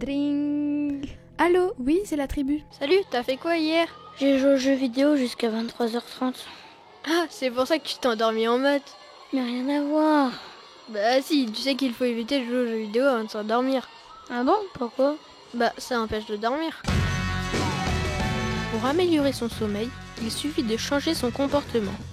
Dring. Allô, oui, c'est la tribu. Salut, t'as fait quoi hier? J'ai joué aux jeux vidéo jusqu'à 23h30. Ah, c'est pour ça que tu t'es endormi en maths. Mais rien à voir. Bah si, tu sais qu'il faut éviter de jouer aux jeux vidéo avant de s'endormir. Ah bon? Pourquoi? Bah ça empêche de dormir. Pour améliorer son sommeil, il suffit de changer son comportement.